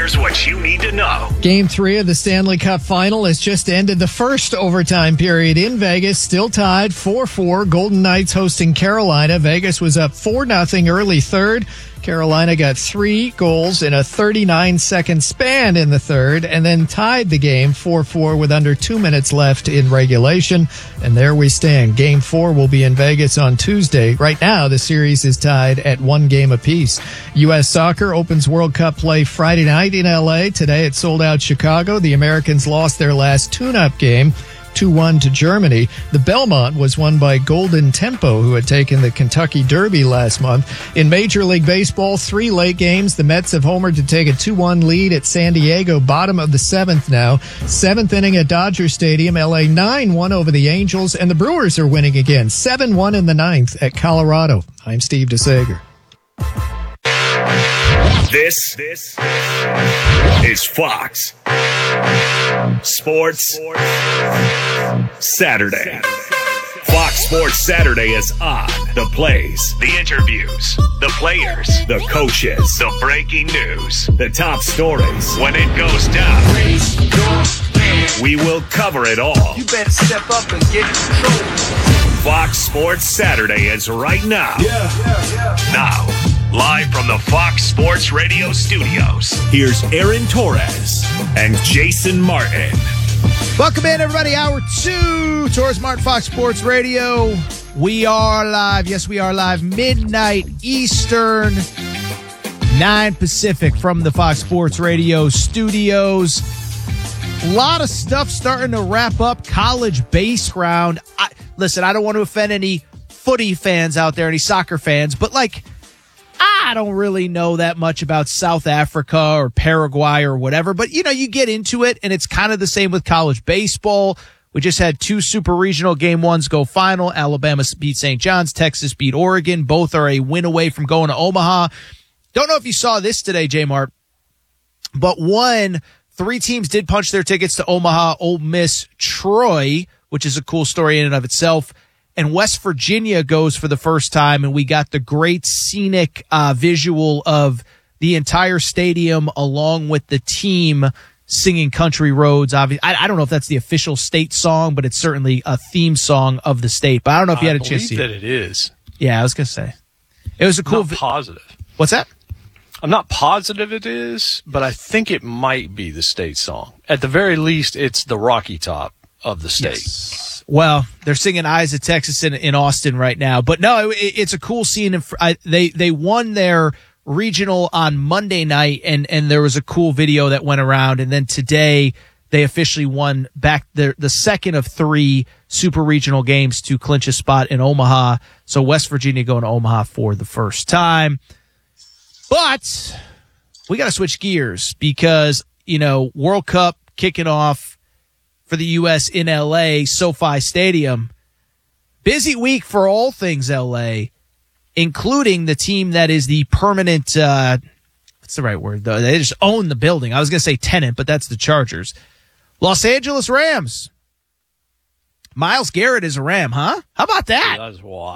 Here's what you need to know. Game 3 of the Stanley Cup Final has just ended the first overtime period in Vegas. Still tied 4-4. Golden Knights hosting Carolina. Vegas was up 4-0 early third. Carolina got 3 goals in a 39-second span in the third and then tied the game 4-4 with under 2 minutes left in regulation. And there we stand. Game 4 will be in Vegas on Tuesday. Right now, the series is tied at 1 game apiece. U.S. Soccer opens World Cup play Friday night in L.A. Today it sold out Chicago. The Americans lost their last tune-up game 2-1 to Germany. The Belmont was won by Golden Tempo, who had taken the Kentucky Derby last month. In Major League Baseball, 3 late games. The Mets have homered to take a 2-1 lead at San Diego, bottom of the 7th now. 7th inning at Dodger Stadium. LA 9-1 over the Angels, and the Brewers are winning again, 7-1 in the 9th at Colorado. I'm Steve DeSager. This is Fox Sports Saturday. Fox Sports Saturday is on. The plays, the interviews, the players, the coaches, the breaking news, the top stories. When it goes down, we will cover it all. You better step up and get control. Fox Sports Saturday is right now. Now, live from the Fox Sports Radio studios, here's Aaron Torres and Jason Martin. Welcome in, everybody. Hour 2, Torres Martin, Fox Sports Radio. We are live. Yes, we are live. Midnight Eastern, 9 Pacific from the Fox Sports Radio studios. A lot of stuff starting to wrap up. College base round. Listen, I don't want to offend any footy fans out there, any soccer fans, but I don't really know that much about South Africa or Paraguay or whatever, but you get into it and it's kind of the same with college baseball. We just had 2 super regional game 1s go final. Alabama beat St. John's. Texas beat Oregon. Both are a win away from going to Omaha. Don't know if you saw this today, J-Mart, but 3 teams did punch their tickets to Omaha. Ole Miss, Troy, which is a cool story in and of itself. And West Virginia goes for the first time, and we got the great scenic visual of the entire stadium along with the team singing Country Roads. I don't know if that's the official state song, but it's certainly a theme song of the state. But I don't know if you had a chance to see it. I believe that it is. Yeah, I was going to say. It was a cool... I'm not positive. What's that? I'm not positive it is, but I think it might be the state song. At the very least, it's the Rocky Top of the state. Yes. Well, they're singing Eyes of Texas in Austin right now. But no, it's a cool scene. They won their regional on Monday night, and there was a cool video that went around. And then today, they officially won back the second of 3 super regional games to clinch a spot in Omaha. So West Virginia going to Omaha for the first time. But we got to switch gears because, World Cup kicking off for the U.S. in L.A., SoFi Stadium. Busy week for all things L.A., including the team that is the permanent, what's the right word, though? They just own the building. I was going to say tenant, but that's the Chargers. Los Angeles Rams. Myles Garrett is a Ram, huh? How about that? That's wild.